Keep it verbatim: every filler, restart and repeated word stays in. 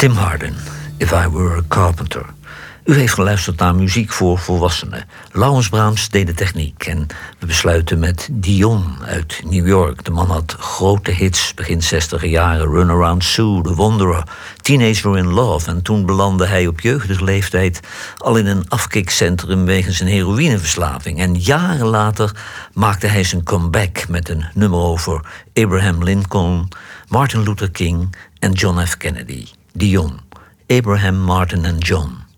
Tim Hardin, If I Were a Carpenter. U heeft geluisterd naar muziek voor volwassenen. Laurens Brahms deed de techniek. En we besluiten met Dion uit New York. De man had grote hits, begin zestiger jaren. Runaround Sue, The Wanderer, Teenager in Love. En toen belandde hij op jeugdige leeftijd al in een afkikcentrum wegens een heroïneverslaving. En jaren later maakte hij zijn comeback met een nummer over Abraham Lincoln, Martin Luther King en John F. Kennedy. Dion, Abraham, Martin en John.